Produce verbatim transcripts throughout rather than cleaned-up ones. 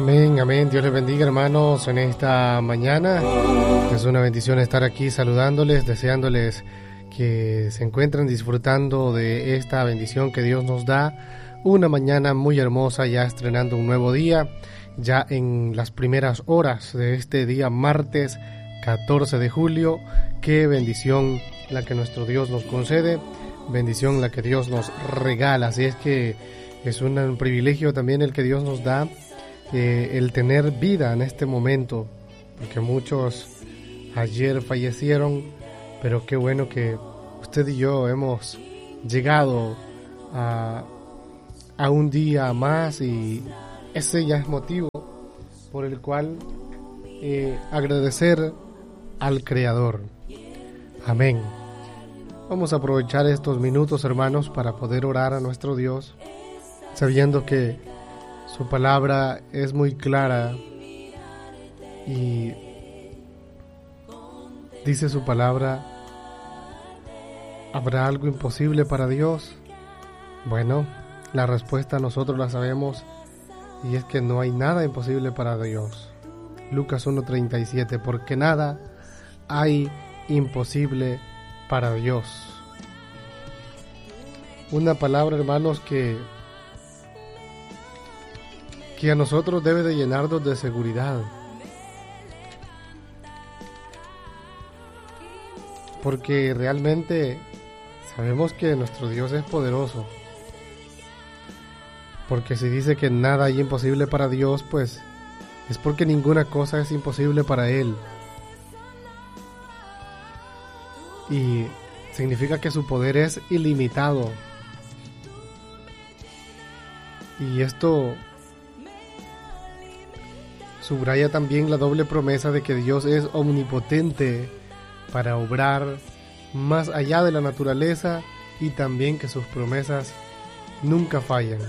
Amén, amén. Dios les bendiga, hermanos, en esta mañana. Es una bendición estar aquí saludándoles, deseándoles que se encuentren disfrutando de esta bendición que Dios nos da. Una mañana muy hermosa, ya estrenando un nuevo día, ya en las primeras horas de este día martes catorce de julio. Qué bendición la que nuestro Dios nos concede, bendición la que Dios nos regala. Así es que es un, un privilegio también el que Dios nos da, eh, el tener vida en este momento, porque muchos ayer fallecieron, pero qué bueno que usted y yo hemos llegado a, a un día más, y ese ya es motivo por el cual eh, agradecer al Creador. Amén. Vamos a aprovechar estos minutos, hermanos, para poder orar a nuestro Dios, sabiendo que su palabra es muy clara y dice su palabra: ¿habrá algo imposible para Dios? Bueno, la respuesta nosotros la sabemos, y es que no hay nada imposible para Dios. Lucas uno treinta y siete, porque nada hay imposible para Dios. Una palabra, hermanos, que que a nosotros debe de llenarnos de seguridad, porque realmente sabemos que nuestro Dios es poderoso, porque si dice que nada hay imposible para Dios, pues es porque ninguna cosa es imposible para Él, y significa que su poder es ilimitado. Y esto subraya también la doble promesa de que Dios es omnipotente para obrar más allá de la naturaleza, y también que sus promesas nunca fallan.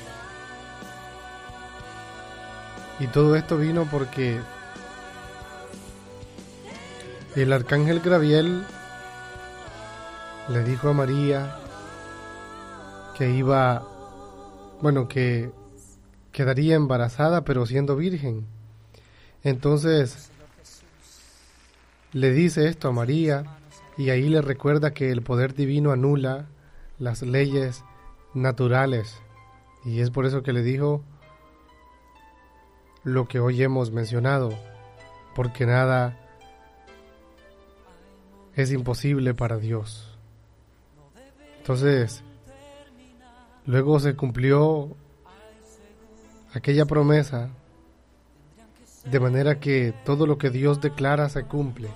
Y todo esto vino porque el arcángel Gabriel le dijo a María que iba, bueno, que quedaría embarazada, pero siendo virgen. Entonces le dice esto a María, y ahí le recuerda que el poder divino anula las leyes naturales, y es por eso que le dijo lo que hoy hemos mencionado, porque nada es imposible para Dios. Entonces, luego se cumplió aquella promesa, de manera que todo lo que Dios declara se cumple.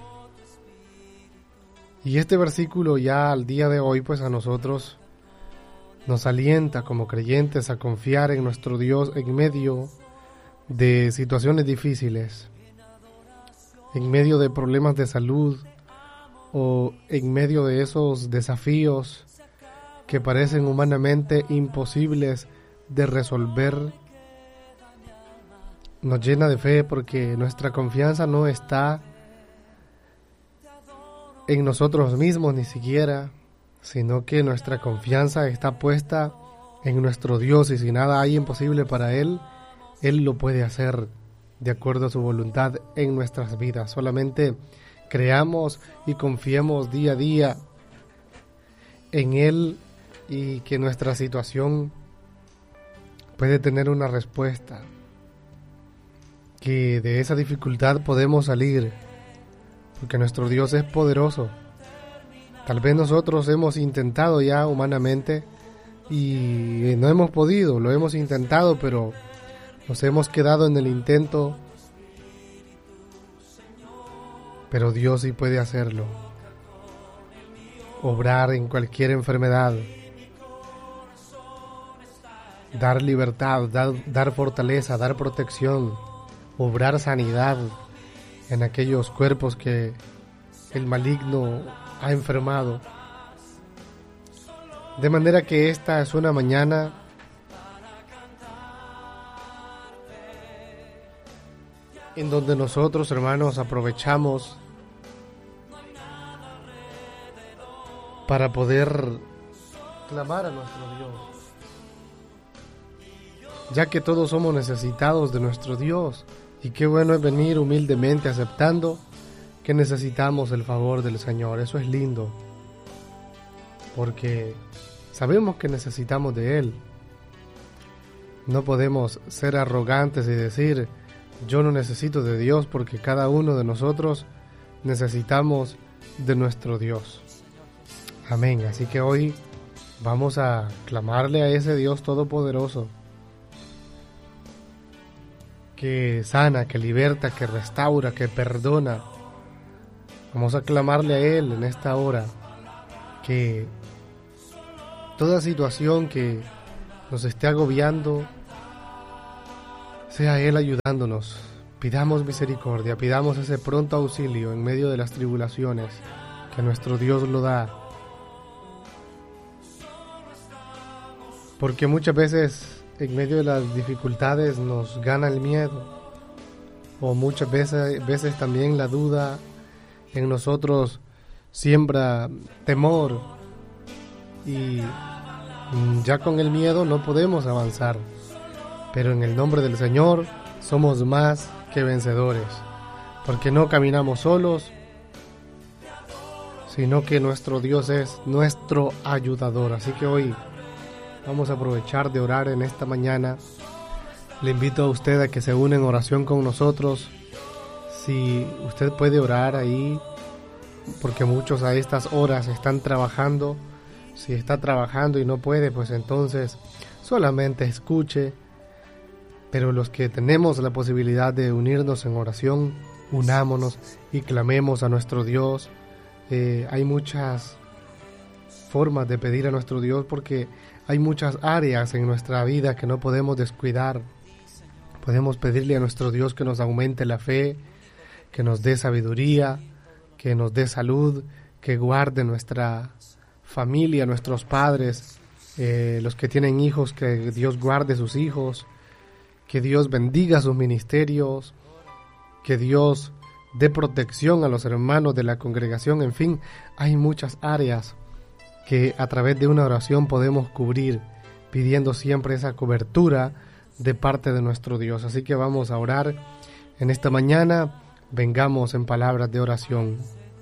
Y este versículo ya al día de hoy, pues a nosotros nos alienta como creyentes a confiar en nuestro Dios en medio de situaciones difíciles, en medio de problemas de salud, o en medio de esos desafíos que parecen humanamente imposibles de resolver. Nos llena de fe, porque nuestra confianza no está en nosotros mismos ni siquiera, sino que nuestra confianza está puesta en nuestro Dios, y si nada hay imposible para Él, Él lo puede hacer de acuerdo a su voluntad en nuestras vidas. Solamente creamos y confiemos día a día en Él, y que nuestra situación puede tener una respuesta, que de esa dificultad podemos salir, porque nuestro Dios es poderoso. Tal vez nosotros hemos intentado ya humanamente y no hemos podido, lo hemos intentado, pero nos hemos quedado en el intento, pero Dios sí puede hacerlo, obrar en cualquier enfermedad, dar libertad, dar, dar fortaleza, dar protección, obrar sanidad en aquellos cuerpos que el maligno ha enfermado. De manera que esta es una mañana en donde nosotros, hermanos, aprovechamos para poder clamar a nuestro Dios. ya que todos somos necesitados de nuestro Dios, y qué bueno es venir humildemente aceptando que necesitamos el favor del Señor. Eso es lindo, porque sabemos que necesitamos de Él. No podemos ser arrogantes y decir, yo no necesito de Dios, porque cada uno de nosotros necesitamos de nuestro Dios. Amén. Así que hoy vamos a clamarle a ese Dios todopoderoso, que sana, que liberta, que restaura, que perdona. Vamos a clamarle a Él en esta hora, que toda situación que nos esté agobiando, sea Él ayudándonos. Pidamos misericordia, pidamos ese pronto auxilio en medio de las tribulaciones, que nuestro Dios lo da. Porque muchas veces en medio de las dificultades nos gana el miedo, o muchas veces, veces también la duda en nosotros siembra temor, y ya con el miedo no podemos avanzar. Pero en el nombre del Señor somos más que vencedores, porque no caminamos solos, sino que nuestro Dios es nuestro ayudador. Así que hoy vamos a aprovechar de orar en esta mañana. Le invito a usted a que se une en oración con nosotros. Si usted puede orar ahí, porque muchos a estas horas están trabajando. Si está trabajando y no puede, pues entonces solamente escuche. Pero los que tenemos la posibilidad de unirnos en oración, unámonos y clamemos a nuestro Dios. Eh, hay muchas formas de pedir a nuestro Dios, porque hay muchas áreas en nuestra vida que no podemos descuidar. Podemos pedirle a nuestro Dios que nos aumente la fe, que nos dé sabiduría, que nos dé salud, que guarde nuestra familia, nuestros padres, eh, los que tienen hijos, que Dios guarde sus hijos, que Dios bendiga sus ministerios, que Dios dé protección a los hermanos de la congregación. En fin, hay muchas áreas que a través de una oración podemos cubrir, pidiendo siempre esa cobertura de parte de nuestro Dios. Así que vamos a orar en esta mañana. Vengamos en palabras de oración.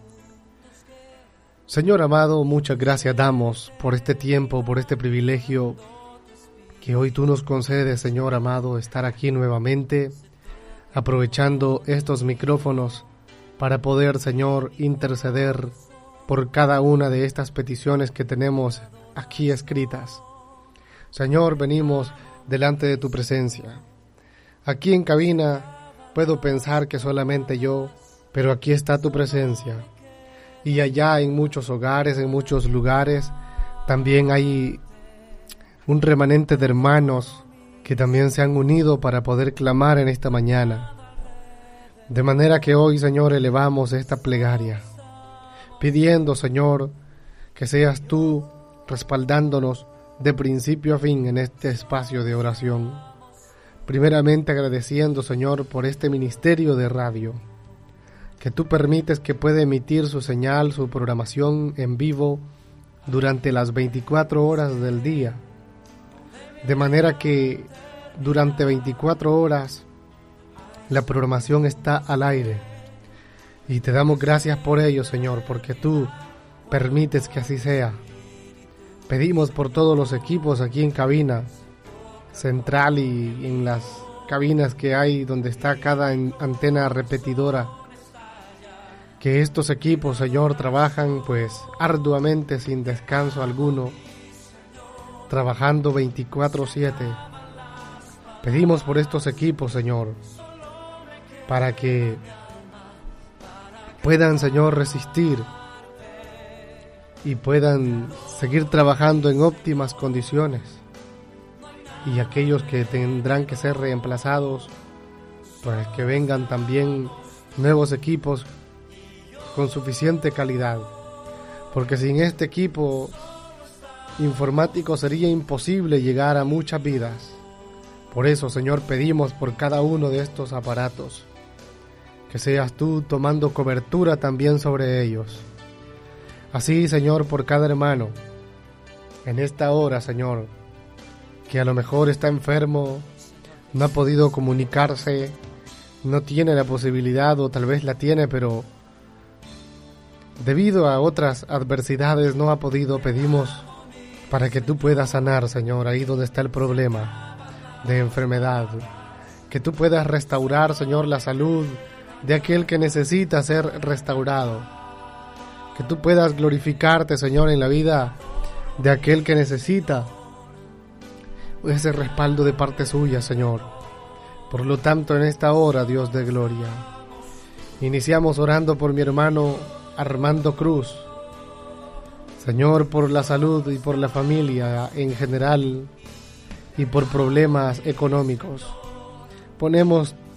Señor amado, muchas gracias damos por este tiempo, por este privilegio que hoy tú nos concedes, Señor amado, estar aquí nuevamente, aprovechando estos micrófonos para poder, Señor, interceder por cada una de estas peticiones que tenemos aquí escritas. Señor, venimos delante de tu presencia. Aquí en cabina puedo pensar que solamente yo, pero aquí está tu presencia. Y allá en muchos hogares, en muchos lugares, también hay un remanente de hermanos que también se han unido para poder clamar en esta mañana. De manera que hoy, Señor, elevamos esta plegaria, pidiendo, Señor, que seas tú respaldándonos de principio a fin en este espacio de oración. Primeramente agradeciendo, Señor, por este ministerio de radio, que tú permites que pueda emitir su señal, su programación en vivo durante las veinticuatro horas del día. De manera que durante veinticuatro horas la programación está al aire. Y te damos gracias por ello, Señor, porque tú permites que así sea. Pedimos por todos los equipos aquí en cabina central y en las cabinas que hay donde está cada antena repetidora, que estos equipos, Señor, trabajan pues arduamente sin descanso alguno, trabajando veinticuatro siete. Pedimos por estos equipos, Señor, para que puedan, Señor, resistir y puedan seguir trabajando en óptimas condiciones. Y aquellos que tendrán que ser reemplazados, pues que vengan también nuevos equipos con suficiente calidad, porque sin este equipo informático sería imposible llegar a muchas vidas. Por eso, Señor, pedimos por cada uno de estos aparatos, que seas tú tomando cobertura también sobre ellos. Así, Señor, por cada hermano, en esta hora, Señor, que a lo mejor está enfermo, no ha podido comunicarse, no tiene la posibilidad, o tal vez la tiene, pero debido a otras adversidades no ha podido. Pedimos para que tú puedas sanar, Señor, ahí donde está el problema de enfermedad. Que tú puedas restaurar, Señor, la salud de aquel que necesita ser restaurado. Que tú puedas glorificarte, Señor, en la vida de aquel que necesita ese respaldo de parte suya, Señor. Por lo tanto, en esta hora, Dios de gloria, iniciamos orando por mi hermano Armando Cruz. Señor, por la salud y por la familia en general y por problemas económicos. Ponemos